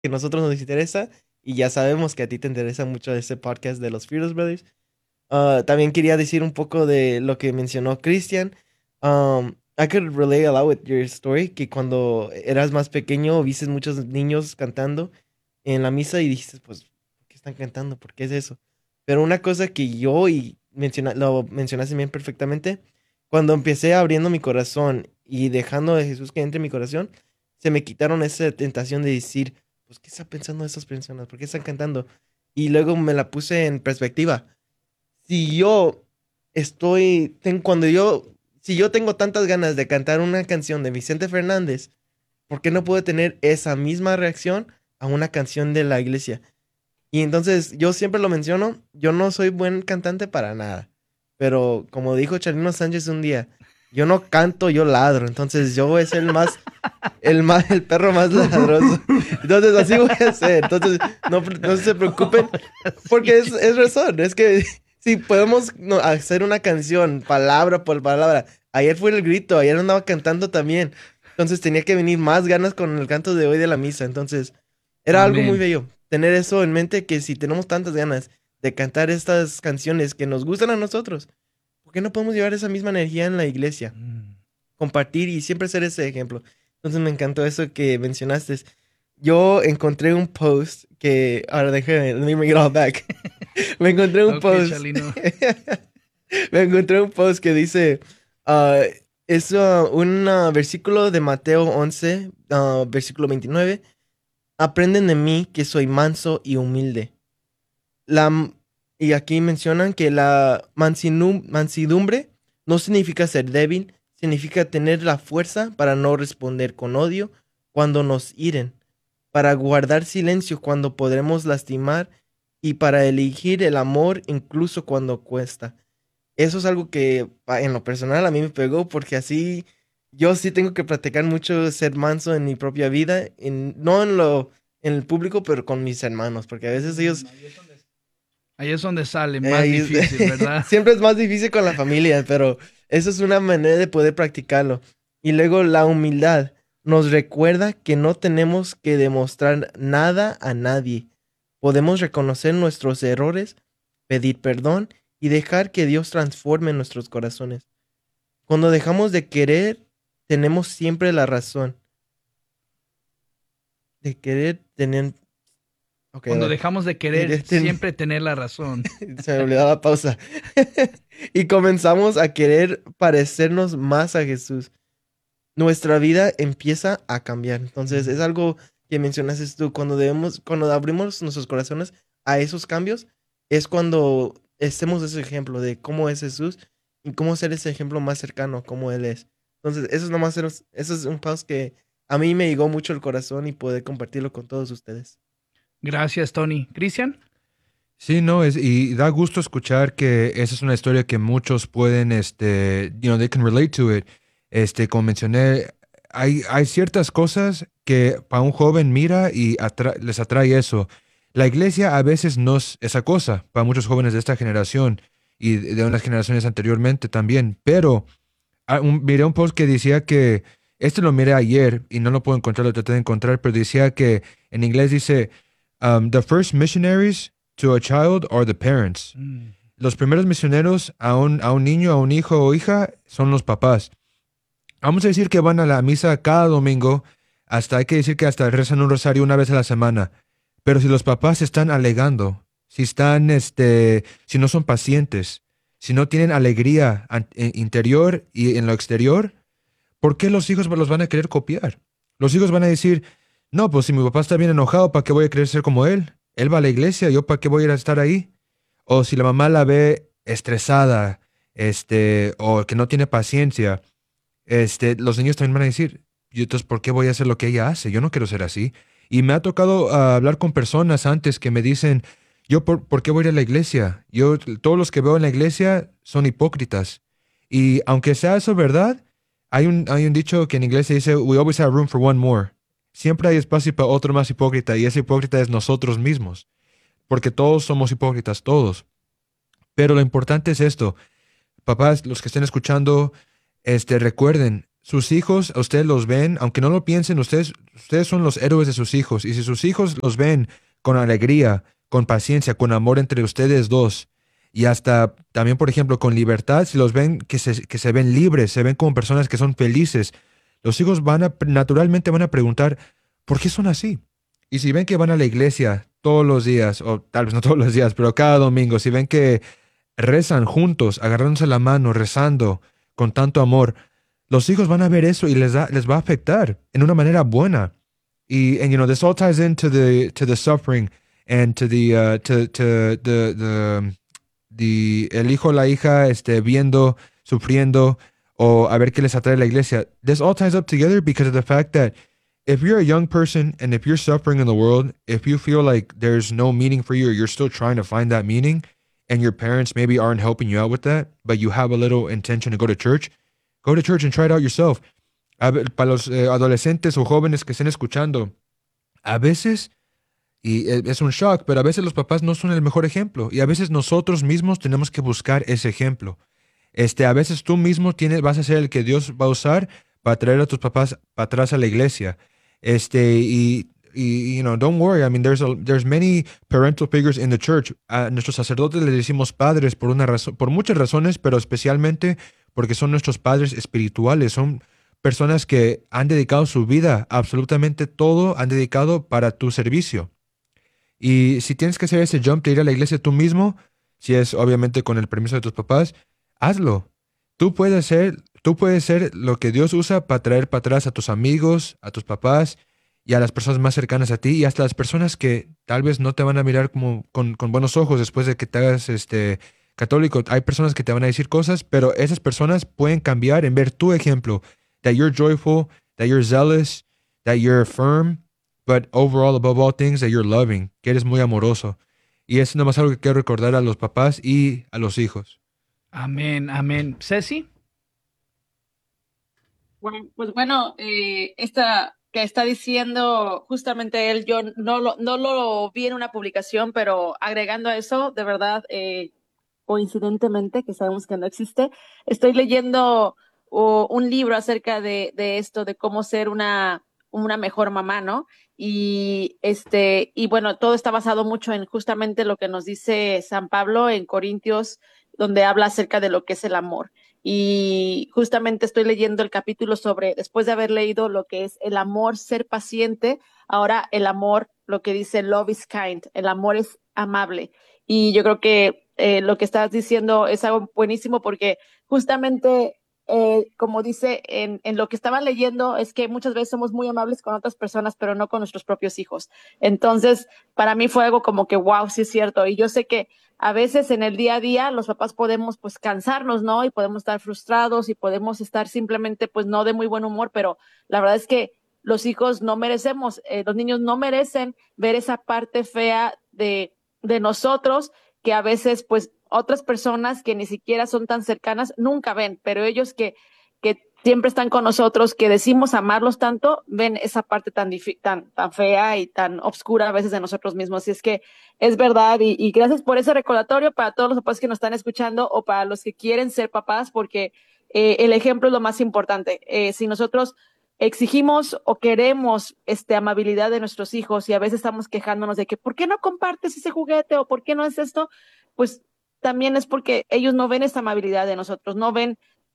que nosotros nos interesa y ya sabemos que a ti te interesa mucho este podcast de los Fearless Brothers. También quería decir un poco de lo que mencionó Christian. I could relate a lot with your story, que cuando eras más pequeño viste muchos niños cantando en la misa y dijiste, pues, ¿por qué están cantando? ¿Por qué es eso? Pero una cosa que yo, lo mencionaste bien perfectamente, cuando empecé abriendo mi corazón y dejando a Jesús que entre en mi corazón, se me quitaron esa tentación de decir, pues, ¿qué están pensando esas personas? ¿Por qué están cantando? Y luego me la puse en perspectiva. Si yo cuando si yo tengo tantas ganas de cantar una canción de Vicente Fernández, ¿por qué no puedo tener esa misma reacción a una canción de la iglesia? Y entonces yo siempre lo menciono, yo no soy buen cantante para nada, pero como dijo Charino Sánchez un día, yo no canto, yo ladro, entonces yo voy a ser el perro más ladroso. Entonces así voy a hacer, entonces no se preocupen, porque es razón, es que si podemos hacer una canción palabra por palabra, ayer fue el grito, ayer andaba cantando también, entonces tenía que venir más ganas con el canto de hoy de la misa, entonces era algo muy Amén. bello, tener eso en mente que si tenemos tantas ganas de cantar estas canciones que nos gustan a nosotros, ¿por qué no podemos llevar esa misma energía en la iglesia? Mm. Compartir y siempre ser ese ejemplo. Entonces me encantó eso que mencionaste. Yo encontré un post que, ahora déjame, let me bring it all back. Me encontré un Ok, post. Chalino. Me encontré un post que dice, ah, es un versículo de Mateo 11, versículo 29. Aprenden de mí que soy manso y humilde. La, m- y aquí mencionan que la mansidumbre no significa ser débil, significa tener la fuerza para no responder con odio cuando nos hieren, para guardar silencio cuando podremos lastimar y para elegir el amor incluso cuando cuesta. Eso es algo que en lo personal a mí me pegó porque así yo sí tengo que practicar mucho ser manso en mi propia vida, no en el público, pero con mis hermanos, porque a veces ellos Ahí es donde sale más ahí difícil, ¿verdad? siempre es más difícil con la familia, pero eso es una manera de poder practicarlo. Y luego la humildad nos recuerda que no tenemos que demostrar nada a nadie. Podemos reconocer nuestros errores, pedir perdón y dejar que Dios transforme nuestros corazones. Cuando dejamos de querer, tenemos siempre la razón. De querer tener... Ok, a Cuando ver. dejamos de querer De siempre tener la razón. Se me olvidó la pausa. Y comenzamos a querer parecernos más a Jesús. Nuestra vida empieza a cambiar. Entonces, es Mm. algo que mencionaste tú. Cuando abrimos nuestros corazones a esos cambios, es cuando hacemos ese ejemplo de cómo es Jesús y cómo ser ese ejemplo más cercano, como Él es. Entonces, eso es un paso que a mí me llegó mucho el corazón y poder compartirlo con todos ustedes. Gracias, Tony. Cristian. Sí, no, y da gusto escuchar que esa es una historia que muchos pueden, they can relate to it. Como mencioné, hay ciertas cosas que para un joven mira y les atrae eso. La iglesia a veces no es esa cosa para muchos jóvenes de esta generación y de unas generaciones anteriormente también, pero miré un post que decía que, lo miré ayer y no lo puedo encontrar, lo traté de encontrar, pero decía que en inglés dice, the first missionaries to a child are the parents. Mm. Los primeros misioneros a un niño, a un hijo o hija son los papás. Vamos a decir que van a la misa cada domingo, hasta hay que decir que hasta rezan un rosario una vez a la semana. Pero si los papás están alegando, si están, si no son pacientes, si no tienen alegría interior y en lo exterior, ¿por qué los hijos los van a querer copiar? Los hijos van a decir, no, pues si mi papá está bien enojado, ¿para qué voy a querer ser como él? Él va a la iglesia, ¿yo para qué voy a ir a estar ahí? O si la mamá la ve estresada, o que no tiene paciencia, los niños también van a decir, "¿Y entonces por qué voy a hacer lo que ella hace? Yo no quiero ser así." Y me ha tocado hablar con personas antes que me dicen, ¿por qué voy a ir a la iglesia? Todos los que veo en la iglesia son hipócritas. Y aunque sea eso verdad, hay un dicho que en inglés se dice, we always have room for one more. Siempre hay espacio para otro más hipócrita, y ese hipócrita es nosotros mismos, porque todos somos hipócritas, todos. Pero lo importante es esto, papás, los que estén escuchando, recuerden, sus hijos, ustedes los ven, aunque no lo piensen, ustedes son los héroes de sus hijos. Y si sus hijos los ven con alegría, con paciencia, con amor entre ustedes dos, y hasta también, por ejemplo, con libertad, si los ven que se ven libres, se ven como personas que son felices, los hijos naturalmente van a preguntar, ¿por qué son así? Y si ven que van a la iglesia todos los días, o tal vez no todos los días, pero cada domingo, si ven que rezan juntos, agarrándose la mano, rezando con tanto amor, los hijos van a ver eso y les va a afectar en una manera buena. And you know, this all ties into the suffering and to el hijo o la hija viendo, sufriendo, o a ver qué les atrae la iglesia. This all ties up together because of the fact that if you're a young person and if you're suffering in the world, if you feel like there's no meaning for you or you're still trying to find that meaning and your parents maybe aren't helping you out with that, but you have a little intention to go to church and try it out yourself. Para los adolescentes o jóvenes que estén escuchando, a veces, y es un shock, pero a veces los papás no son el mejor ejemplo y a veces nosotros mismos tenemos que buscar ese ejemplo. A veces tú mismo vas a ser el que Dios va a usar para traer a tus papás para atrás a la iglesia. You know, don't worry. I mean, there's many parental figures in the church. A nuestros sacerdotes les decimos padres por una razón, por muchas razones, pero especialmente porque son nuestros padres espirituales. Son personas que han dedicado su vida, absolutamente todo han dedicado para tu servicio. Y si tienes que hacer ese jump de ir a la iglesia tú mismo, si es obviamente con el permiso de tus papás, hazlo. Tú puedes ser lo que Dios usa para traer para atrás a tus amigos, a tus papás y a las personas más cercanas a ti y hasta las personas que tal vez no te van a mirar como con buenos ojos después de que te hagas católico. Hay personas que te van a decir cosas, pero esas personas pueden cambiar en ver tu ejemplo. That you're joyful, that you're zealous, that you're firm, but overall, above all things, that you're loving, que eres muy amoroso. Y es nomás algo que quiero recordar a los papás y a los hijos. Amén, amén. Ceci. Bueno, pues bueno, esta que está diciendo justamente él, yo no lo vi en una publicación, pero agregando a eso, de verdad, coincidentemente, que sabemos que no existe, estoy leyendo un libro acerca de esto, de cómo ser una mejor mamá, ¿no? Y bueno, todo está basado mucho en justamente lo que nos dice San Pablo en Corintios, donde habla acerca de lo que es el amor. Y justamente estoy leyendo el capítulo sobre, después de haber leído lo que es el amor, ser paciente, ahora el amor, lo que dice love is kind, el amor es amable. Y yo creo que lo que estás diciendo es algo buenísimo porque justamente, como dice en lo que estaba leyendo, es que muchas veces somos muy amables con otras personas, pero no con nuestros propios hijos. Entonces, para mí fue algo como que, wow, sí es cierto. Y yo sé que a veces en el día a día los papás podemos pues cansarnos, ¿no? Y podemos estar frustrados y podemos estar simplemente pues no de muy buen humor, pero la verdad es que los hijos no merecemos, los niños no merecen ver esa parte fea de nosotros que a veces pues otras personas que ni siquiera son tan cercanas nunca ven, pero ellos que siempre están con nosotros, que decimos amarlos tanto, ven esa parte tan fea y tan oscura a veces de nosotros mismos. Y es que es verdad, y gracias por ese recordatorio para todos los papás que nos están escuchando o para los que quieren ser papás, porque el ejemplo es lo más importante. Si nosotros exigimos o queremos amabilidad de nuestros hijos y a veces estamos quejándonos de que ¿por qué no compartes ese juguete o por qué no es esto? Pues también es porque ellos no ven esa amabilidad de nosotros, no ven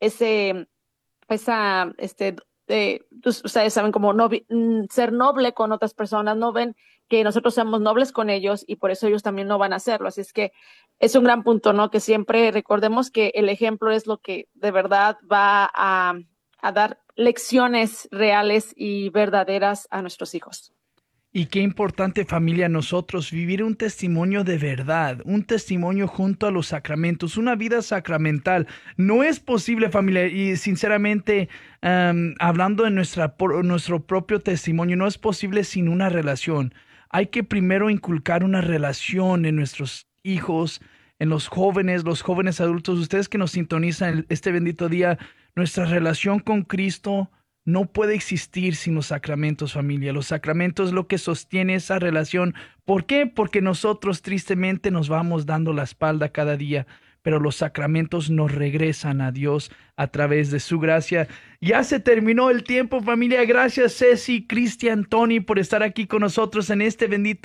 ustedes saben cómo ser noble con otras personas, no ven que nosotros seamos nobles con ellos y por eso ellos también no van a hacerlo. Así es que es un gran punto, ¿no? Que siempre recordemos que el ejemplo es lo que de verdad va a dar lecciones reales y verdaderas a nuestros hijos. Y qué importante, familia, nosotros vivir un testimonio de verdad, un testimonio junto a los sacramentos, una vida sacramental. No es posible, familia, y sinceramente, hablando de nuestro propio testimonio, no es posible sin una relación. Hay que primero inculcar una relación en nuestros hijos, en los jóvenes adultos, ustedes que nos sintonizan este bendito día. Nuestra relación con Cristo no puede existir sin los sacramentos, familia. Los sacramentos es lo que sostiene esa relación. ¿Por qué? Porque nosotros tristemente nos vamos dando la espalda cada día. pero los sacramentos nos regresan a Dios a través de su gracia. Ya se terminó el tiempo, familia. Gracias, Ceci, Cristian, Tony, por estar aquí con nosotros en este bendito